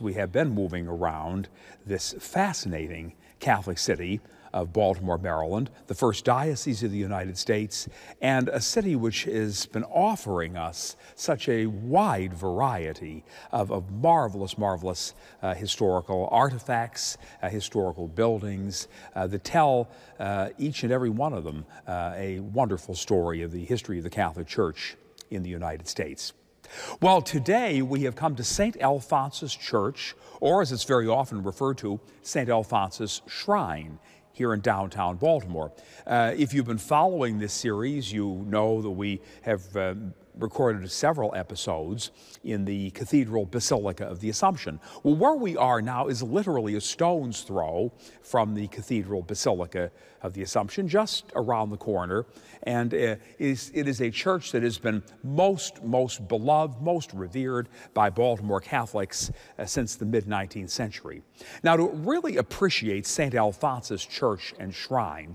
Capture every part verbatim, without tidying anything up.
course, we have been moving around this fascinating Catholic city of Baltimore, Maryland, the first diocese of the United States, and a city which has been offering us such a wide variety of, of marvelous, marvelous uh, historical artifacts, uh, historical buildings uh, that tell uh, each and every one of them uh, a wonderful story of the history of the Catholic Church in the United States. Well, today we have come to Saint Alphonsus Church, or as it's very often referred to, Saint Alphonsus Shrine, here in downtown Baltimore. Uh, if you've been following this series, you know that we have uh, recorded several episodes in the Cathedral Basilica of the Assumption. Well, where we are now is literally a stone's throw from the Cathedral Basilica of the Assumption, just around the corner, and uh, is, it is a church that has been most, most beloved, most revered by Baltimore Catholics uh, since the mid nineteenth century. Now, to really appreciate Saint Alphonsus Church and Shrine,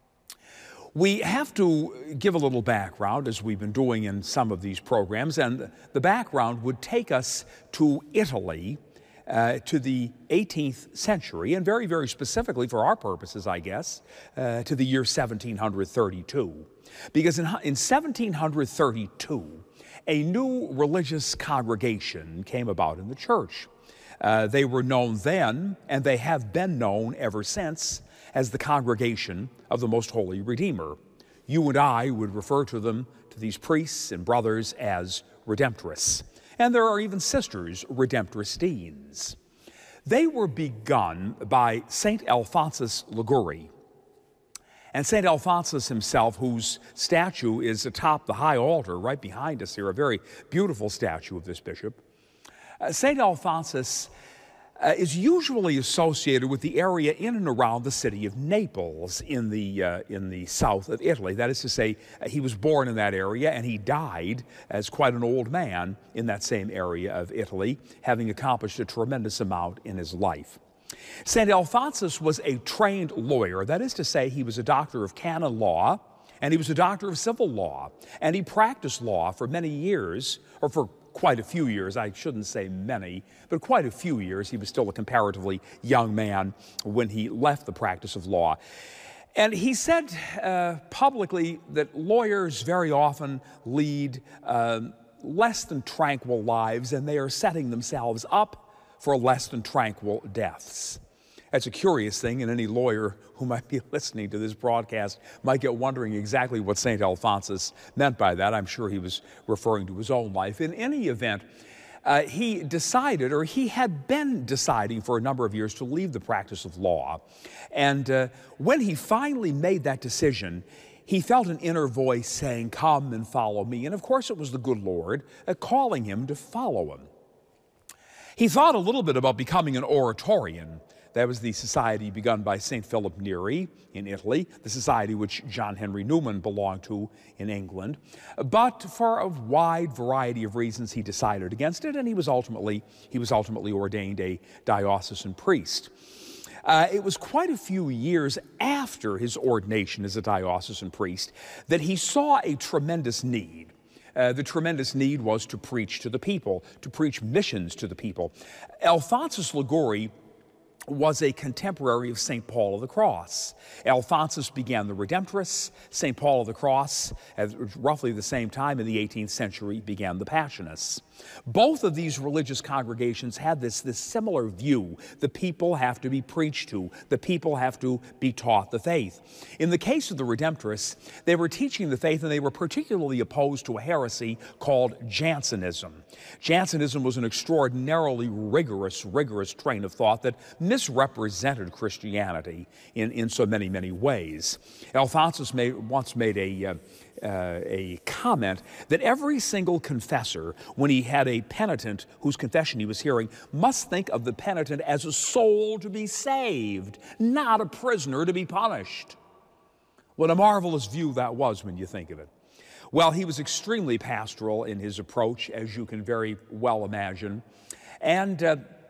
we have to give a little background, as we've been doing in some of these programs, and the background would take us to Italy, uh, to the eighteenth century, and very, very specifically for our purposes, I guess, uh, to the year seventeen thirty-two. Because in, in seventeen thirty-two, a new religious congregation came about in the church. Uh, they were known then, and they have been known ever since, as the Congregation of the Most Holy Redeemer. You and I would refer to them, to these priests and brothers, as Redemptorists. And there are even sisters, Redemptoristines. They were begun by Saint Alphonsus Liguori. And Saint Alphonsus himself, whose statue is atop the high altar right behind us here, a very beautiful statue of this bishop. Uh, Saint Alphonsus Uh, is usually associated with the area in and around the city of Naples in the, uh, in the south of Italy. That is to say, uh, he was born in that area and he died as quite an old man in that same area of Italy, having accomplished a tremendous amount in his life. Saint Alphonsus was a trained lawyer. That is to say, he was a doctor of canon law, and he was a doctor of civil law, and he practiced law for many years, or for quite a few years. I shouldn't say many, but quite a few years. He was still a comparatively young man when he left the practice of law. And he said uh, publicly that lawyers very often lead uh, less than tranquil lives, and they are setting themselves up for less than tranquil deaths. That's a curious thing, and any lawyer who might be listening to this broadcast might get wondering exactly what Saint Alphonsus meant by that. I'm sure he was referring to his own life. In any event, uh, he decided, or he had been deciding for a number of years, to leave the practice of law. And uh, when he finally made that decision, he felt an inner voice saying, "Come and follow me." And of course it was the good Lord uh, calling him to follow him. He thought a little bit about becoming an Oratorian. That was the society begun by Saint Philip Neri in Italy, the society which John Henry Newman belonged to in England. But for a wide variety of reasons, he decided against it, and he was ultimately, he was ultimately ordained a diocesan priest. Uh, it was quite a few years after his ordination as a diocesan priest that he saw a tremendous need. Uh, the tremendous need was to preach to the people, to preach missions to the people. Alphonsus Liguori was a contemporary of Saint Paul of the Cross. Alphonsus began the Redemptorists. Saint Paul of the Cross, at roughly the same time in the eighteenth century, began the Passionists. Both of these religious congregations had this, this similar view. The people have to be preached to. The people have to be taught the faith. In the case of the Redemptorists, they were teaching the faith, and they were particularly opposed to a heresy called Jansenism. Jansenism was an extraordinarily rigorous, rigorous train of thought that misrepresented Christianity in, in so many, many ways. Alphonsus made, once made a, uh, uh, a comment that every single confessor, when he had a penitent whose confession he was hearing, must think of the penitent as a soul to be saved, not a prisoner to be punished. What a marvelous view that was when you think of it. Well, he was extremely pastoral in his approach, as you can very well imagine. And uh,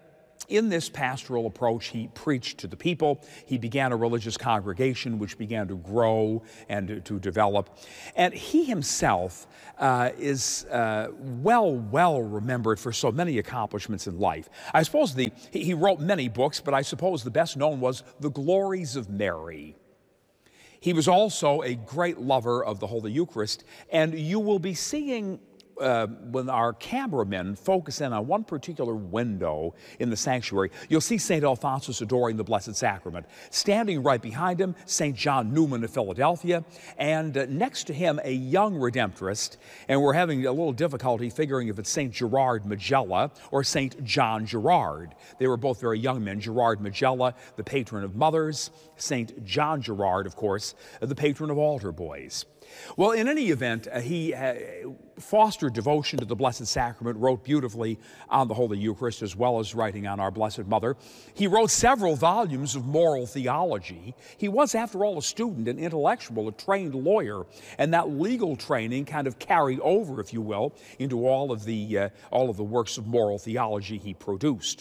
In this pastoral approach, he preached to the people. He began a religious congregation which began to grow and to, to develop. And he himself uh, is uh, well, well remembered for so many accomplishments in life. I suppose the, he, he wrote many books, but I suppose the best known was The Glories of Mary. He was also a great lover of the Holy Eucharist, and you will be seeing Uh, when our cameramen focus in on one particular window in the sanctuary, you'll see Saint Alphonsus adoring the Blessed Sacrament. Standing right behind him, Saint John Newman of Philadelphia, and uh, next to him, a young Redemptorist, and we're having a little difficulty figuring if it's Saint Gerard Majella or Saint John Gerard. They were both very young men. Gerard Majella, the patron of mothers, Saint John Gerard, of course, the patron of altar boys. Well, in any event, uh, he uh, fostered devotion to the Blessed Sacrament, wrote beautifully on the Holy Eucharist, as well as writing on our Blessed Mother. He wrote several volumes of moral theology. He was, after all, a student, an intellectual, a trained lawyer, and that legal training kind of carried over, if you will, into all of the, uh, all of the works of moral theology he produced.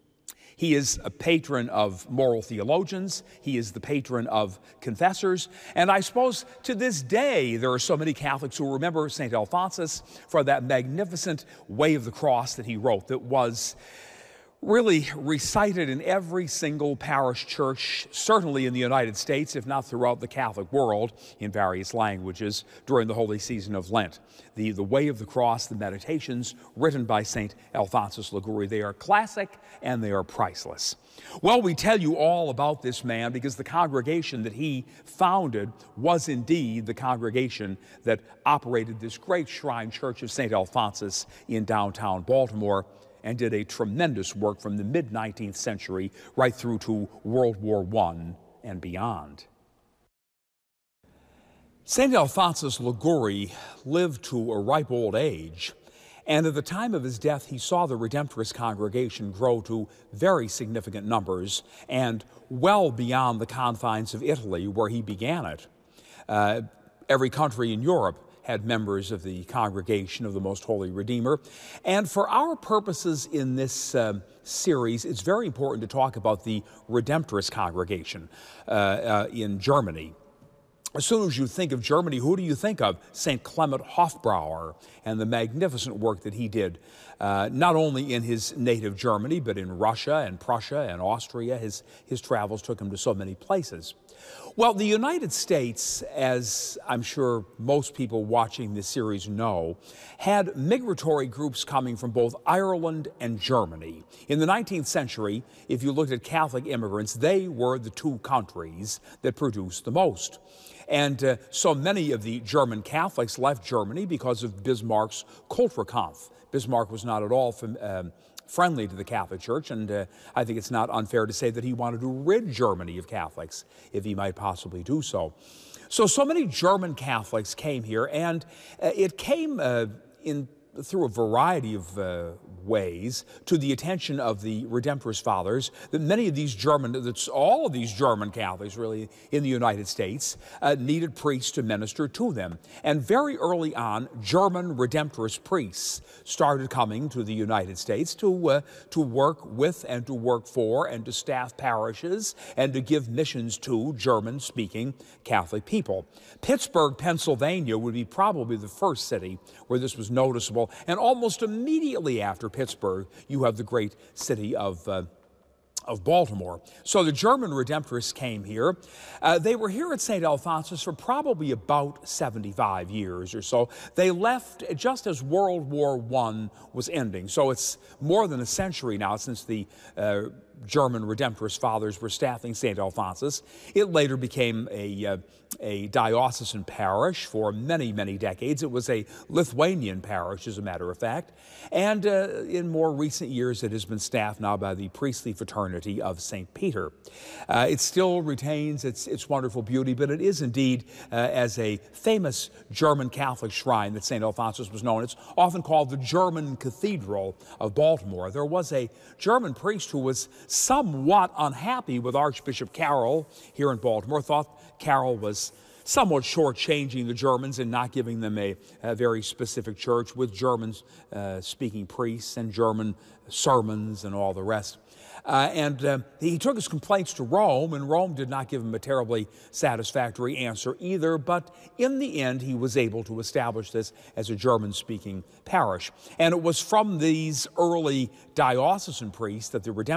He is a patron of moral theologians. He is the patron of confessors. And I suppose to this day, there are so many Catholics who remember Saint Alphonsus for that magnificent Way of the Cross that he wrote that was really recited in every single parish church, certainly in the United States, if not throughout the Catholic world, in various languages during the holy season of Lent. The, the Way of the Cross, the Meditations, written by Saint Alphonsus Liguori, they are classic and they are priceless. Well, we tell you all about this man because the congregation that he founded was indeed the congregation that operated this great shrine church of Saint Alphonsus in downtown Baltimore, and did a tremendous work from the mid nineteenth century right through to World War One and beyond. Saint Alphonsus Liguori lived to a ripe old age, and at the time of his death, he saw the Redemptorist congregation grow to very significant numbers and well beyond the confines of Italy, where he began it. Uh, every country in Europe had members of the Congregation of the Most Holy Redeemer. And for our purposes in this uh, series, it's very important to talk about the Redemptorist congregation uh, uh, in Germany. As soon as you think of Germany, who do you think of? Saint Clement Hofbrauer and the magnificent work that he did, uh, not only in his native Germany, but in Russia and Prussia and Austria. His, his travels took him to so many places. Well, the United States, as I'm sure most people watching this series know, had migratory groups coming from both Ireland and Germany. In the nineteenth century, if you looked at Catholic immigrants, they were the two countries that produced the most. And uh, so many of the German Catholics left Germany because of Bismarck's Kulturkampf. Bismarck was not at all from, um, friendly to the Catholic Church, and uh, I think it's not unfair to say that he wanted to rid Germany of Catholics, if he might possibly do so. So, so many German Catholics came here, and uh, it came uh, in through a variety of uh, ways to the attention of the Redemptorist fathers that many of these German, that's all of these German Catholics really in the United States uh, needed priests to minister to them. And very early on, German Redemptorist priests started coming to the United States to, uh, to work with and to work for and to staff parishes and to give missions to German-speaking Catholic people. Pittsburgh, Pennsylvania would be probably the first city where this was noticeable. And almost immediately after Pittsburgh, you have the great city of, uh, of Baltimore. So the German Redemptorists came here. Uh, they were here at Saint Alphonsus for probably about seventy-five years or so. They left just as World War One was ending. So it's more than a century now since the uh, German Redemptorist fathers were staffing Saint Alphonsus. It later became a, uh, a diocesan parish for many, many decades. It was a Lithuanian parish, as a matter of fact. And uh, in more recent years, it has been staffed now by the priestly fraternity of Saint Peter. Uh, it still retains its, its wonderful beauty, but it is indeed uh, as a famous German Catholic shrine that Saint Alphonsus was known. It's often called the German Cathedral of Baltimore. There was a German priest who was somewhat unhappy with Archbishop Carroll here in Baltimore, thought Carroll was somewhat shortchanging the Germans and not giving them a, a very specific church with German-speaking uh, priests and German sermons and all the rest. Uh, and uh, he took his complaints to Rome, and Rome did not give him a terribly satisfactory answer either, but in the end he was able to establish this as a German-speaking parish. And it was from these early diocesan priests that the Redemption